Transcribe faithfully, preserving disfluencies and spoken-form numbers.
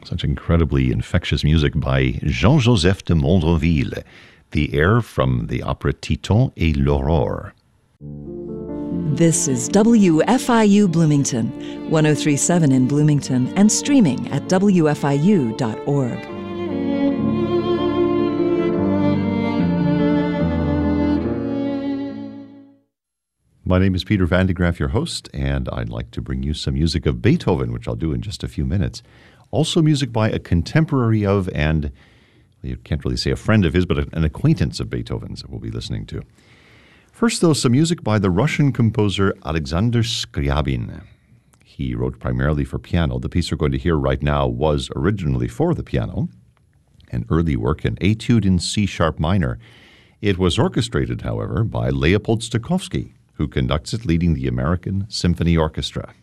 Such incredibly infectious music by Jean-Joseph de Mondreville, the air from the opera Titon et l'Aurore. This is W F I U Bloomington, one oh three point seven in Bloomington, and streaming at W F I U dot org. My name is Peter Van de Graaff, your host, and I'd like to bring you some music of Beethoven, which I'll do in just a few minutes. Also music by a contemporary of, and you can't really say a friend of his, but an acquaintance of Beethoven's that we'll be listening to. First, though, some music by the Russian composer Alexander Scriabin. He wrote primarily for piano. The piece we're going to hear right now was originally for the piano, an early work, an etude in C-sharp minor. It was orchestrated, however, by Leopold Stokowski, who conducts it leading the American Symphony Orchestra.